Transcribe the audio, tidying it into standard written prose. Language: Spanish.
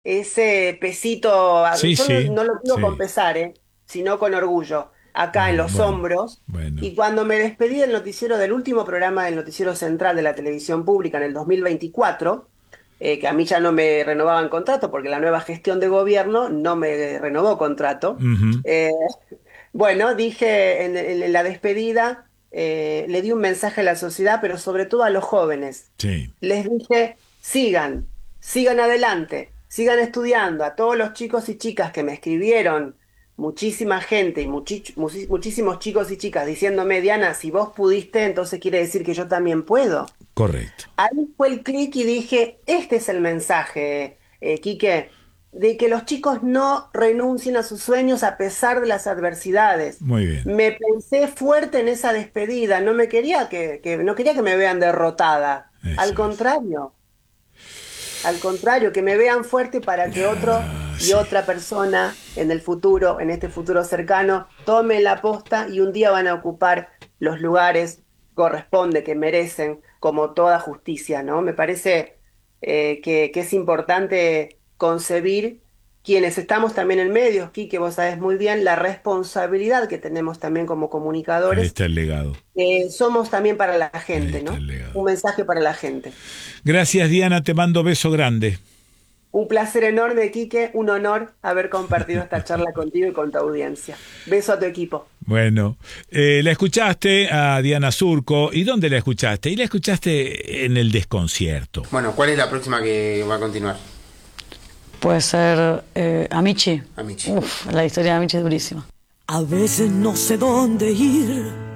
ese pesito, Sí, yo sí, no lo digo con sí. pesar, sino con orgullo, acá en Ah, los bueno, hombros. bueno. Y cuando me despedí del noticiero, del último programa del noticiero central de la televisión pública en el 2024, que a mí ya no me renovaban contrato porque la nueva gestión de gobierno no me renovó contrato, Ujú. eh, bueno, dije en la despedida, le di un mensaje a la sociedad, pero sobre todo a los jóvenes. Sí, Les dije, sigan adelante, sigan estudiando. A todos los chicos y chicas que me escribieron, muchísima gente y muchísimos chicos y chicas diciéndome, Diana, si vos pudiste, entonces quiere decir que yo también puedo. correcto. Ahí fue el clic y dije, este es el mensaje, Quique, de que los chicos no renuncien a sus sueños a pesar de las adversidades. Muy bien. Me pensé fuerte en esa despedida, no me quería no quería que me vean derrotada. Eso es. Al contrario, que me vean fuerte para que otro Ah, y sí. otra persona en el futuro, en este futuro cercano, tome la posta y un día van a ocupar los lugares que corresponde, que merecen, como toda justicia, ¿no? Me parece que es importante concebir quienes estamos también en medios, Quique, vos sabés muy bien la responsabilidad que tenemos también como Ahí comunicadores. está el legado. Somos también para la Ahí gente, está ¿no? el legado. Un mensaje para la gente. Gracias, Diana. Te mando beso grande. Un placer enorme, Quique, un honor haber compartido esta charla contigo y con tu audiencia. Beso a tu equipo. Bueno, la escuchaste a Diana Surco. ¿Y dónde la escuchaste? Y la escuchaste en el desconcierto. Bueno, ¿cuál es la próxima que va a continuar? Puede ser Amici. Amici. Uf, la historia de Amici es durísima. A veces no sé dónde ir,